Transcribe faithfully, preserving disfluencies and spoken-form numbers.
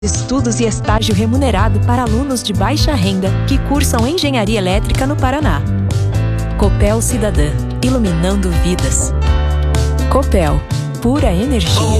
Estudos e estágio remunerado para alunos de baixa renda que cursam engenharia elétrica no Paraná. Copel Cidadã, iluminando vidas. Copel, pura energia.